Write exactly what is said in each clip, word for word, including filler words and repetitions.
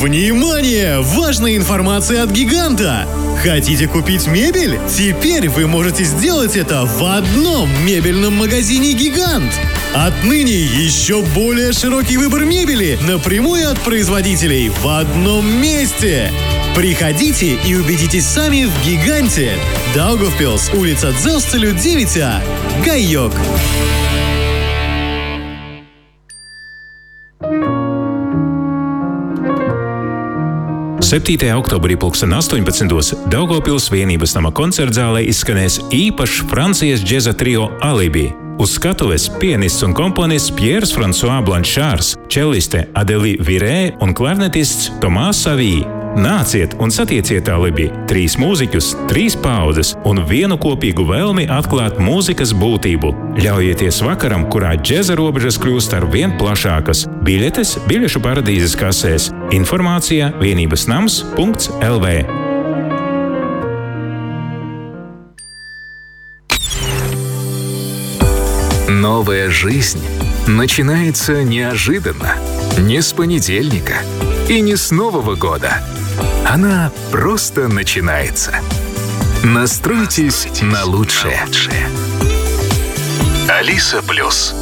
Внимание! Важная информация от «Гиганта». Хотите купить мебель? Теперь вы можете сделать это в одном мебельном магазине «Гигант». Отныне еще более широкий выбор мебели напрямую от производителей в одном месте. Приходите и убедитесь сами в «Гиганте». Даугавпилс, улица Дзелстелю, девять А. Гайок. septītajā oktobrī pulksten astoņpadsmitos Daugavpils vienības nama koncertzālē izskanēs īpašs Francijas džeza trio Alibi. Uz skatuves pianists un komponists Pierre François Blanchārs, čelliste Adeli Virē un klarnetists Tomās Savī. Nāciet un satieciet Alibi, trīs mūziķus, trīs paudzes un vienu kopīgu vēlmi atklāt mūzikas būtību. Ļaujieties vakaram, kurā džeza robežas kļūst ar vien plašākas. Biļetes biļešu paradīzes kasēs. Informācija vienības nams punkts el vē. Новая жизнь начинается неожиданно, не с понедельника и не с Нового года. Она просто начинается. Настройтесь на лучшее. Алиса Плюс.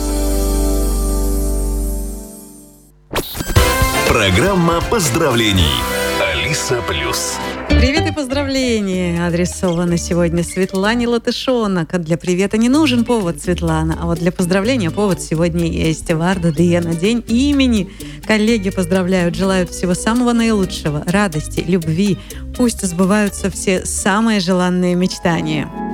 Программа поздравлений. Алиса Плюс. Привет и поздравления адресованы сегодня Светлане Латышонок. А для привета не нужен повод, Светлана, а вот для поздравления повод сегодня есть. Варда Диена, день имени. Коллеги поздравляют, желают всего самого наилучшего, радости, любви. Пусть сбываются все самые желанные мечтания.